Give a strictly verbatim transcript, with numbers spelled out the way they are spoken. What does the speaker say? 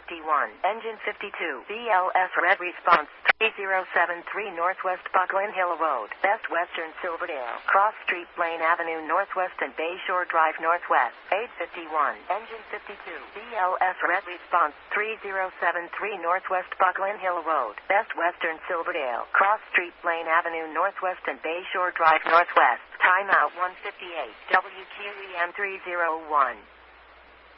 fifty-one, engine fifty-two, B L S red response, three zero seven three Northwest Buckland Hill Road, Best Western Silverdale, Cross Street, Blaine Avenue Northwest and Bayshore Drive Northwest, eight fifty-one, engine fifty-two, B L S red response, three zero seven three Northwest Buckland Hill Road, Best Western Silverdale, Cross Street, Blaine Avenue Northwest and Bayshore Drive Northwest, timeout one fifty-eight, W Q E M three oh one.